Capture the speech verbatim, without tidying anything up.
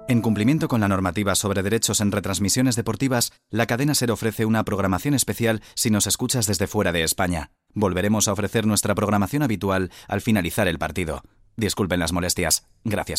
En cumplimiento con la normativa sobre derechos en retransmisiones deportivas, la cadena SER ofrece una programación especial si nos escuchas desde fuera de España. Volveremos a ofrecer nuestra programación habitual al finalizar el partido. Disculpen las molestias. Gracias.